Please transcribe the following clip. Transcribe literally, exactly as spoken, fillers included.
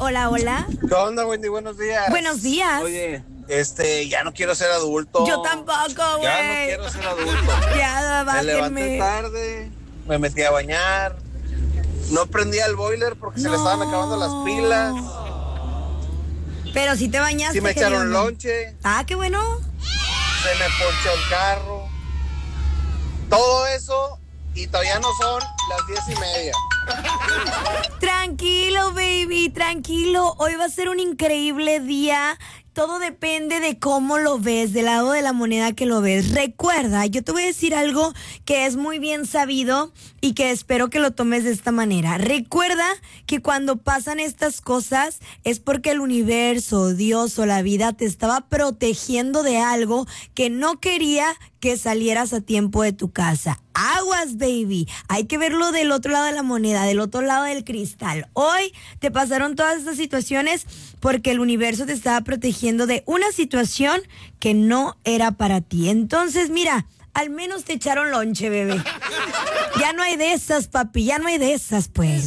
Hola, hola. ¿Qué onda, Wendy? Buenos días. Buenos días. Oye, este, ya no quiero ser adulto. Yo tampoco, güey. Ya no quiero ser adulto. Ya, Me levanté bájenme. tarde, me metí a bañar, no prendía el boiler porque se le estaban acabando las pilas. Pero si te bañaste. Sí me echaron hediondo. lonche, Ah, qué bueno. se me ponchó el carro. Todo eso y todavía no son las diez y media. Tranquilo, baby, tranquilo. Hoy va a ser un increíble día. Todo depende de cómo lo ves, del lado de la moneda que lo ves. Recuerda, yo te voy a decir algo que es muy bien sabido y que espero que lo tomes de esta manera. Recuerda que cuando pasan estas cosas es porque el universo, Dios o la vida te estaba protegiendo de algo que no quería que salieras a tiempo de tu casa. Aguas, baby. Hay que verlo del otro lado de la moneda, del otro lado del cristal. Hoy te pasaron todas estas situaciones porque el universo te estaba protegiendo de una situación que no era para ti. Entonces, mira, al menos te echaron lonche, bebé. Ya no hay de esas, papi, ya no hay de esas, pues.